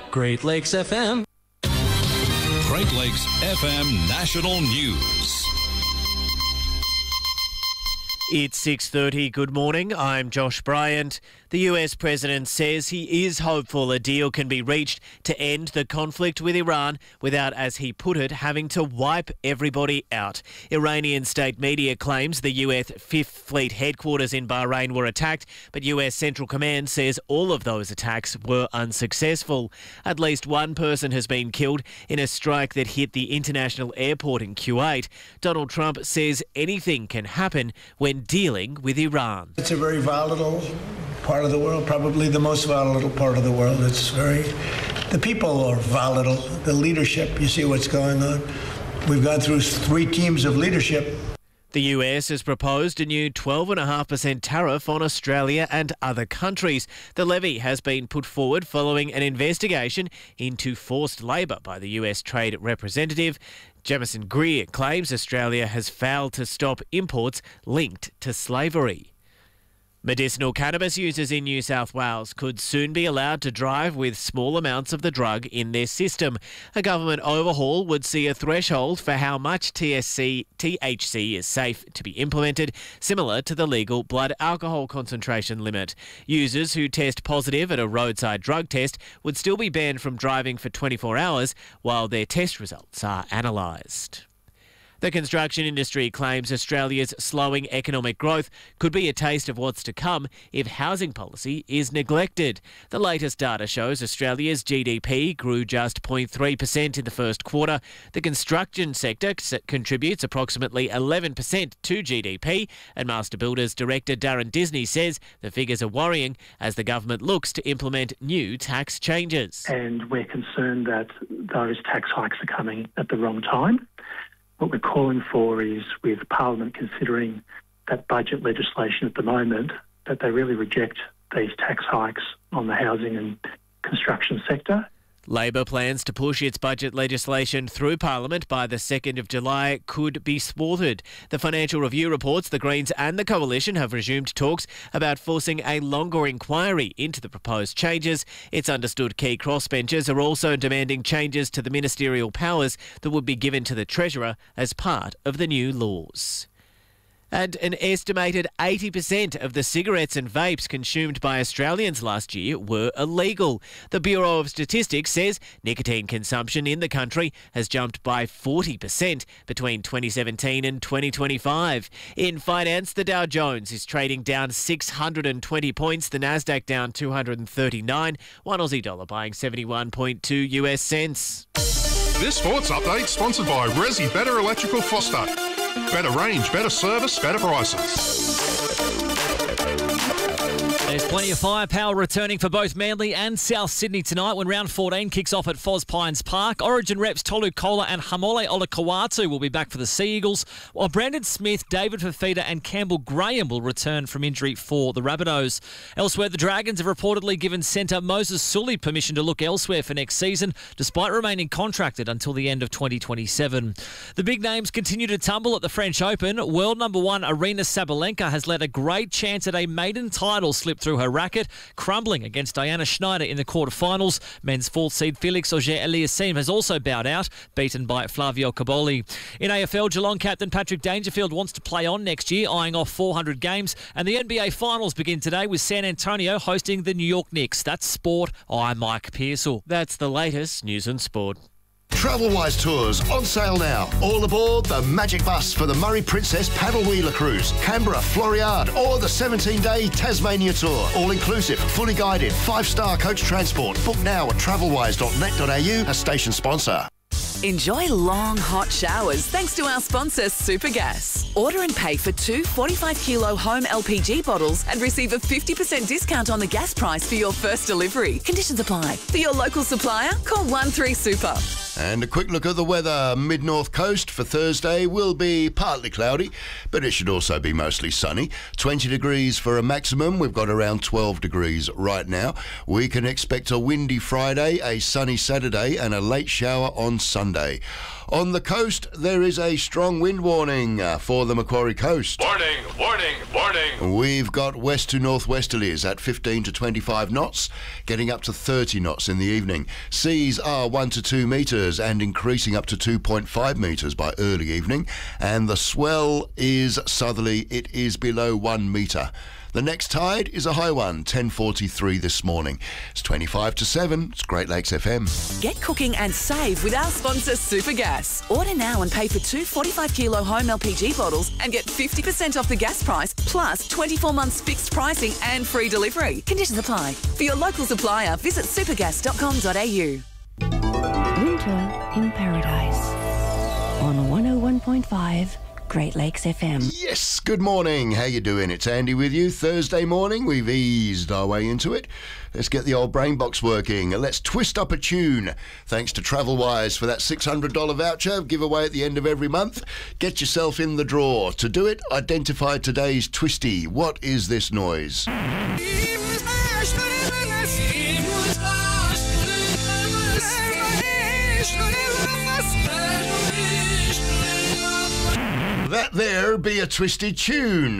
Great Lakes FM. Great Lakes FM National News. It's 6:30. Good morning. I'm Josh Bryant. The US president says he is hopeful a deal can be reached to end the conflict with Iran without, as he put it, having to wipe everybody out. Iranian state media claims the US Fifth Fleet headquarters in Bahrain were attacked, but US Central Command says all of those attacks were unsuccessful. At least one person has been killed in a strike that hit the international airport in Kuwait. Donald Trump says anything can happen when dealing with Iran. It's a very volatile part of the world, probably the most volatile part of the world. The people are volatile, the leadership, you see what's going on. We've gone through 3 teams of leadership. The US has proposed a new 12.5% tariff on Australia and other countries. The levy has been put forward following an investigation into forced labour by the US Trade Representative. Jamison Greer claims Australia has failed to stop imports linked to slavery. Medicinal cannabis users in New South Wales could soon be allowed to drive with small amounts of the drug in their system. A government overhaul would see a threshold for how much THC is safe to be implemented, similar to the legal blood alcohol concentration limit. Users who test positive at a roadside drug test would still be banned from driving for 24 hours while their test results are analysed. The construction industry claims Australia's slowing economic growth could be a taste of what's to come if housing policy is neglected. The latest data shows Australia's GDP grew just 0.3% in the first quarter. The construction sector contributes approximately 11% to GDP, and Master Builders Director Darren Disney says the figures are worrying as the government looks to implement new tax changes. And we're concerned that those tax hikes are coming at the wrong time. What we're calling for is, with Parliament considering that budget legislation at the moment, that they really reject these tax hikes on the housing and construction sector. Labor plans to push its budget legislation through Parliament by the 2nd of July could be thwarted. The Financial Review reports the Greens and the Coalition have resumed talks about forcing a longer inquiry into the proposed changes. It's understood key crossbenchers are also demanding changes to the ministerial powers that would be given to the Treasurer as part of the new laws. And an estimated 80% of the cigarettes and vapes consumed by Australians last year were illegal. The Bureau of Statistics says nicotine consumption in the country has jumped by 40% between 2017 and 2025. In finance, the Dow Jones is trading down 620 points, the Nasdaq down 239, one Aussie dollar buying 71.2 US cents. This sports update sponsored by Resi Better Electrical Foster. Better range, better service, better prices. There's plenty of firepower returning for both Manly and South Sydney tonight when round 14 kicks off at Foz Pines Park. Origin reps Tolu Kola and Hamole Olakawatu will be back for the Sea Eagles, while Brandon Smith, David Fafita and Campbell Graham will return from injury for the Rabbitohs. Elsewhere, the Dragons have reportedly given centre Moses Sully permission to look elsewhere for next season, despite remaining contracted until the end of 2027. The big names continue to tumble at the French Open. World number 1 Aryna Sabalenka has let a great chance at a maiden title slip through her racket, crumbling against Diana Schneider in the quarterfinals. Men's 4th seed Felix Auger-Aliassime has also bowed out, beaten by Flavio Caboli. In AFL, Geelong captain Patrick Dangerfield wants to play on next year, eyeing off 400 games, and the NBA Finals begin today with San Antonio hosting the New York Knicks. That's sport. I'm Mike Pearsall. That's the latest news and sport. Travelwise Tours on sale now. All aboard the Magic Bus for the Murray Princess Paddle Wheeler Cruise, Canberra, Floriade, or the 17-day Tasmania Tour. All inclusive, fully guided, 5-star coach transport. Book now at travelwise.net.au, a station sponsor. Enjoy long, hot showers thanks to our sponsor, Supergas. Order and pay for 2 45-kilo home LPG bottles and receive a 50% discount on the gas price for your first delivery. Conditions apply. For your local supplier, call 13-SUPER. And a quick look at the weather. Mid-north coast for Thursday will be partly cloudy, but it should also be mostly sunny. 20 degrees for a maximum. We've got around 12 degrees right now. We can expect a windy Friday, a sunny Saturday and a late shower on Sunday. On the coast, there is a strong wind warning for the Macquarie coast. Warning, warning, warning. We've got west to northwesterlies at 15 to 25 knots, getting up to 30 knots in the evening. Seas are 1 to 2 metres and increasing up to 2.5 metres by early evening. And the swell is southerly. It is below 1 metre. The next tide is a high one, 10:43 this morning. It's 25 to 7. It's Great Lakes FM. Get cooking and save with our sponsor Supergas. Order now and pay for 2 45-kilo home LPG bottles and get 50% off the gas price, plus 24 months fixed pricing and free delivery. Conditions apply. For your local supplier, visit supergas.com.au. Winter in Paradise on 101.5 Great Lakes FM. Yes, good morning. How you doing? It's Andy with you. Thursday morning, we've eased our way into it. Let's get the old brain box working. Let's twist up a tune. Thanks to TravelWise for that $600 voucher giveaway at the end of every month. Get yourself in the draw. To do it, identify today's twisty. What is this noise? That there be a twisted tune.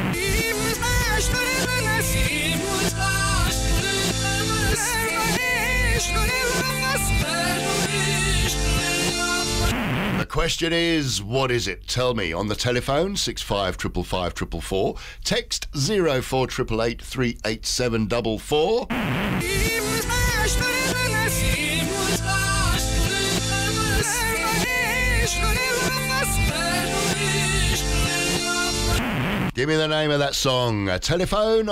The question is, what is it? Tell me on the telephone, 655554. Text 04888 38744. Give me the name of that song. Telephone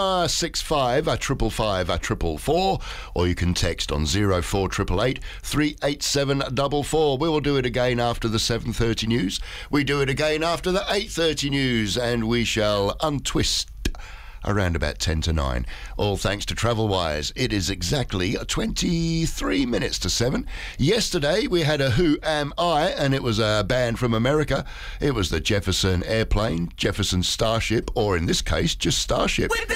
655554, or you can text on 04888 38744. We will do it again after the 7:30 news. We do it again after the 8:30 news, and we shall untwist around about 10 to 9. All thanks to TravelWise. It is exactly 23 minutes to 7. Yesterday we had a Who Am I, and it was a band from America. It was the Jefferson Airplane, Jefferson Starship, or in this case, just Starship. We're